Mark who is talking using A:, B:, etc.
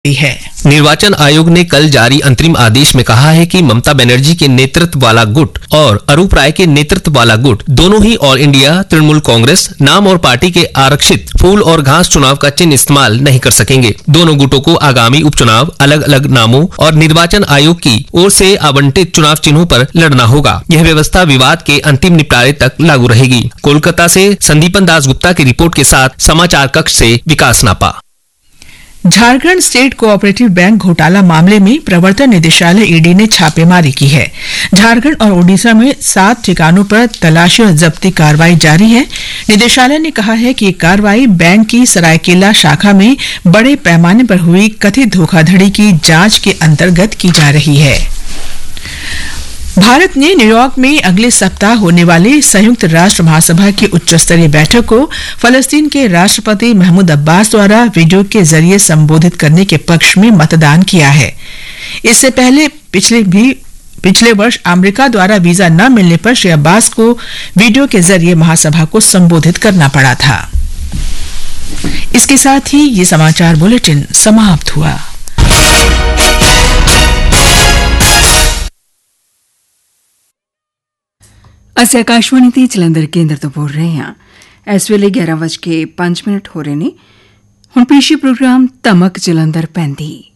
A: है।
B: निर्वाचन आयोग ने कल जारी अंतरिम आदेश में कहा है कि ममता बनर्जी के नेतृत्व वाला गुट और अरूप राय के नेतृत्व वाला गुट दोनों ही ऑल इंडिया तृणमूल कांग्रेस नाम और पार्टी के आरक्षित फूल और घास चुनाव का चिन्ह इस्तेमाल नहीं कर सकेंगे। दोनों गुटों को आगामी उपचुनाव अलग अलग नामों और निर्वाचन आयोग की ओर से आवंटित चुनाव चिन्हों पर लड़ना होगा। यह व्यवस्था विवाद के अंतिम निपटारे तक लागू रहेगी। कोलकाता से संदीपन दास गुप्ता की रिपोर्ट के साथ समाचार कक्ष से विकास नापा।
A: झारखंड स्टेट कोऑपरेटिव बैंक घोटाला मामले में प्रवर्तन निदेशालय ईडी ने छापेमारी की है। झारखंड और ओडिशा में 7 ठिकानों पर तलाशी और जब्ती कार्रवाई जारी है। निदेशालय ने कहा है कि ये कार्रवाई बैंक की सरायकेला शाखा में बड़े पैमाने पर हुई कथित धोखाधड़ी की जांच के अंतर्गत की जा रही है। भारत ने न्यूयॉर्क में अगले सप्ताह होने वाली संयुक्त राष्ट्र महासभा की उच्चस्तरीय बैठक को फलस्तीन के राष्ट्रपति महमूद अब्बास द्वारा वीडियो के जरिए संबोधित करने के पक्ष में मतदान किया है। इससे पहले पिछले वर्ष अमेरिका द्वारा वीजा न मिलने पर श्री अब्बास को वीडियो के जरिए महासभा को संबोधित करना पड़ा था। इसके साथ ही ये समाचार बुलेटिन समाप्त हुआ।
C: ਅਸੀਂ ਆਕਾਸ਼ਵਾਣੀ ਦੀ ਜਲੰਧਰ ਕੇਂਦਰ ਤੋਂ ਬੋਲ ਰਹੇ ਹਾਂ। ਇਸ ਵੇਲੇ 11:05 ਹੋ ਰਹੇ ਨੇ। ਹੁਣ ਪੇਸ਼ੀ ਪ੍ਰੋਗਰਾਮ ਧਮਕ ਜਲੰਧਰ ਪੈਂਦੀ।